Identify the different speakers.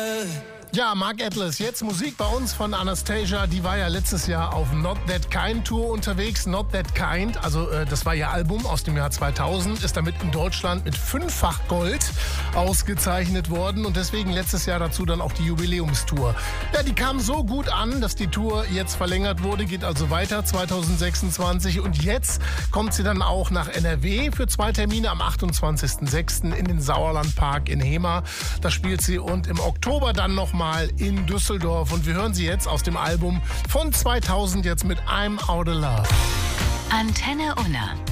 Speaker 1: Ja, Mark Atlas, jetzt Musik bei uns von Anastasia. Die war ja letztes Jahr auf Not That Kind Tour unterwegs. Not That Kind, also das war ihr Album aus dem Jahr 2000, ist damit in Deutschland mit 5-fach Gold ausgezeichnet worden und deswegen letztes Jahr dazu dann auch die Jubiläumstour. Ja, die kam so gut an, dass die Tour jetzt verlängert wurde, geht also weiter 2026 und jetzt kommt sie dann auch nach NRW für 2 Termine am 28.06. in den Sauerlandpark in Hemer. Da spielt sie und im Oktober dann nochmal in Düsseldorf und wir hören sie jetzt aus dem Album von 2000 jetzt mit I'm Outta Love.
Speaker 2: Antenne Unna.